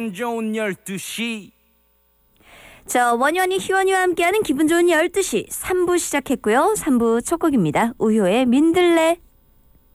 기분 좋은 12시. 자, 원현이 희원이와 함께하는 기분 좋은 12시 3부 시작했고요. 3부 첫 곡입니다. 우효의 민들레.